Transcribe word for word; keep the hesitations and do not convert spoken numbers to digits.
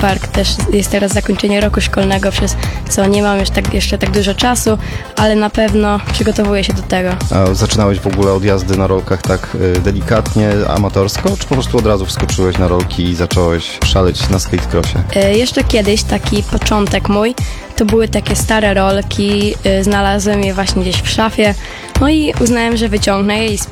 skatepark. Też jest teraz zakończenie roku szkolnego, przez co nie mam już tak, jeszcze tak dużo czasu, ale na pewno przygotowuję się do tego. A zaczynałeś w ogóle od jazdy na rolkach tak y, delikatnie, amatorsko, czy po prostu od razu wskoczyłeś na rolki i zacząłeś szaleć na skatecrossie? E, jeszcze kiedyś taki początek mój, to były takie stare rolki, e, znalazłem je właśnie gdzieś w szafie, no i uznałem, że wyciągnę je i